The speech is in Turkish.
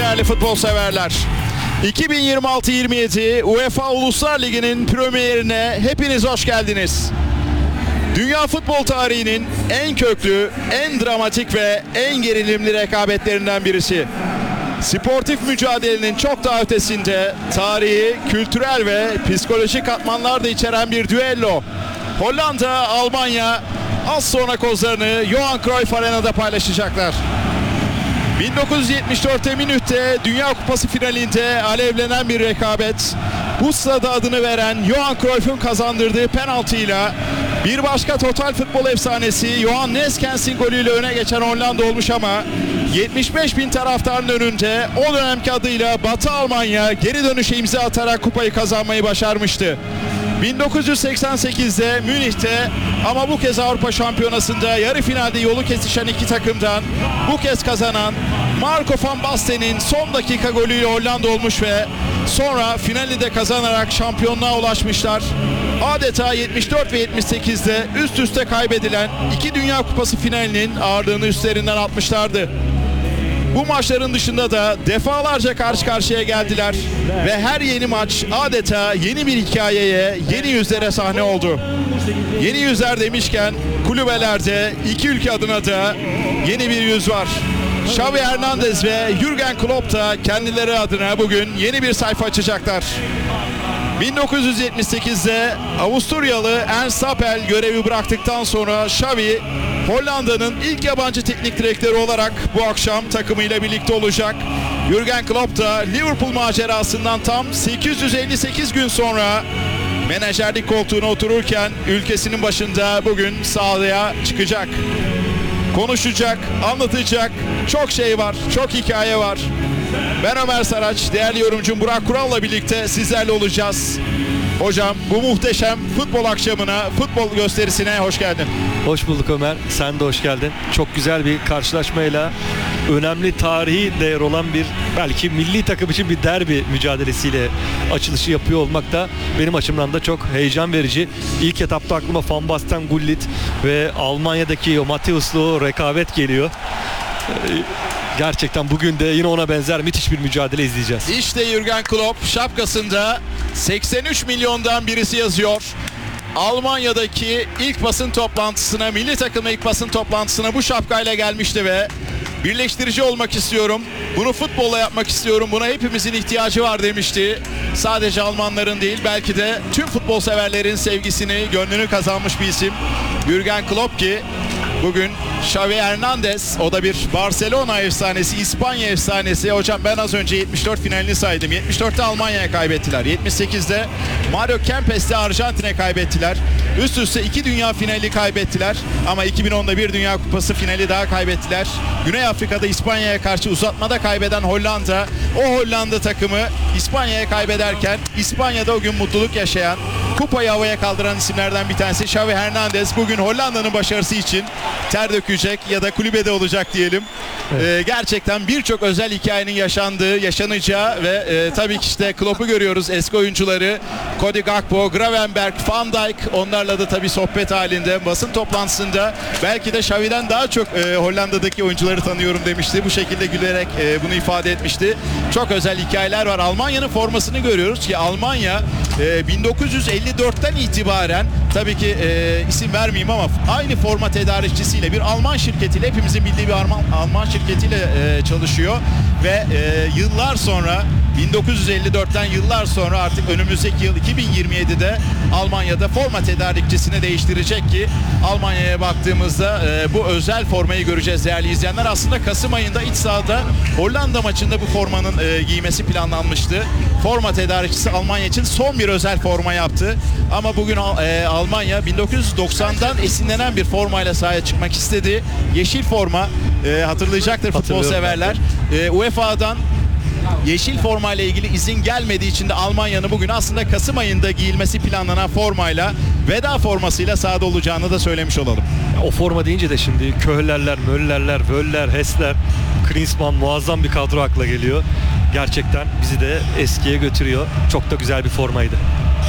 değerli futbol severler. 2026-27 UEFA Uluslar Ligi'nin premierine hepiniz hoş geldiniz. Dünya futbol tarihinin en köklü, en dramatik ve en gerilimli rekabetlerinden birisi. Sportif mücadelenin çok daha ötesinde tarihi, kültürel ve psikolojik katmanlar da içeren bir düello. Hollanda, Almanya az sonra kozlarını Johan Cruyff Arena'da paylaşacaklar. 1974'te Münih'te Dünya Kupası finalinde alevlenen bir rekabet. Bu stada adını veren Johan Cruyff'un kazandırdığı penaltıyla bir başka total futbol efsanesi Johan Neskens'in golüyle öne geçen Hollanda olmuş ama 75 bin taraftarın önünde o dönemki adıyla Batı Almanya geri dönüşe imza atarak kupayı kazanmayı başarmıştı. 1988'de Münih'te ama bu kez Avrupa Şampiyonası'nda yarı finalde yolu kesişen iki takımdan bu kez kazanan Marco van Basten'in son dakika golüyle Hollanda olmuş ve sonra finali de kazanarak şampiyonluğa ulaşmışlar. Adeta 74 ve 78'de üst üste kaybedilen iki Dünya Kupası finalinin ağırlığını üstlerinden atmışlardı. Bu maçların dışında da defalarca karşı karşıya geldiler ve her yeni maç adeta yeni bir hikayeye, yeni yüzlere sahne oldu. Yeni yüzler demişken kulübelerde iki ülke adına da yeni bir yüz var. Xavi Hernandez ve Jürgen Klopp da kendileri adına bugün yeni bir sayfa açacaklar. 1978'de Avusturyalı Ernst Happel görevi bıraktıktan sonra Xavi Hollanda'nın ilk yabancı teknik direktörü olarak bu akşam takımıyla birlikte olacak. Jürgen Klopp da Liverpool macerasından tam 858 gün sonra menajerlik koltuğuna otururken ülkesinin başında bugün sahaya çıkacak. Konuşacak, anlatacak çok şey var, çok hikaye var. Ben Ömer Saraç, değerli yorumcum Burak Kural'la birlikte sizlerle olacağız. Hocam bu muhteşem futbol akşamına, futbol gösterisine hoş geldin. Hoş bulduk Ömer, sen de hoş geldin. Çok güzel bir karşılaşmayla önemli tarihi değer olan bir belki milli takım için bir derbi mücadelesiyle açılışı yapıyor olmak da benim açımdan da çok heyecan verici. İlk etapta aklıma Van Basten, Gullit ve Almanya'daki o Matthäus'lu rekabet geliyor. Gerçekten bugün de yine ona benzer müthiş bir mücadele izleyeceğiz. İşte Jürgen Klopp şapkasında 83 milyondan birisi yazıyor. Almanya'daki ilk basın toplantısına, milli takımın ilk basın toplantısına bu şapkayla gelmişti ve birleştirici olmak istiyorum, bunu futbolla yapmak istiyorum, buna hepimizin ihtiyacı var demişti. Sadece Almanların değil, belki de tüm futbol severlerin sevgisini, gönlünü kazanmış bir isim Jürgen Klopp ki bugün Xavi Hernandez, o da bir Barcelona efsanesi, İspanya efsanesi. Hocam ben az önce 74 finalini saydım. 74'te Almanya'ya kaybettiler. 78'de Mario Kempes'te Arjantin'e kaybettiler. Üst üste iki dünya finali kaybettiler. Ama 2010'da bir Dünya Kupası finali daha kaybettiler. Güney Afrika'da İspanya'ya karşı uzatmada kaybeden Hollanda, o Hollanda takımı İspanya'ya kaybederken İspanya'da o gün mutluluk yaşayan, kupayı havaya kaldıran isimlerden bir tanesi Xavi Hernandez bugün Hollanda'nın başarısı için ter dökecek ya da kulübede olacak diyelim. Evet. Gerçekten birçok özel hikayenin yaşandığı, yaşanacağı ve tabii ki işte Klopp'u görüyoruz, eski oyuncuları Cody Gakpo, Gravenberch, Van Dijk, onlarla da tabii sohbet halinde basın toplantısında belki de Xavi'den daha çok Hollanda'daki oyuncuları tanıyorum demişti. Bu şekilde gülerek bunu ifade etmişti. Çok özel hikayeler var. Almanya'nın formasını görüyoruz ki Almanya 1954'ten itibaren tabii ki isim vermeyeyim ama aynı forma tedarikçisiyle bir Alman şirketiyle, hepimizin bildiği bir Alman şirketiyle çalışıyor ve yıllar sonra 1954'ten yıllar sonra artık önümüzdeki yıl 2027'de Almanya'da forma tedarikçisini değiştirecek ki Almanya'ya baktığımızda bu özel formayı göreceğiz değerli izleyenler. Aslında Kasım ayında iç sahada Hollanda maçında bu formanın giymesi planlanmıştı. Forma tedarikçisi Almanya için son bir özel forma yaptı. Ama bugün Almanya 1990'dan esinlenen bir formayla sahaya çıkmak istedi. Yeşil forma hatırlayacaktır futbol severler. UEFA'dan yeşil forma ile ilgili izin gelmediği için de Almanya'nın bugün aslında Kasım ayında giyilmesi planlanan formayla, veda formasıyla sahada olacağını da söylemiş olalım. O forma deyince de şimdi Köhlerler, Möllerler, Völler, Hessler, Klinsmann, muazzam bir kadro akla geliyor. Gerçekten bizi de eskiye götürüyor. Çok da güzel bir formaydı.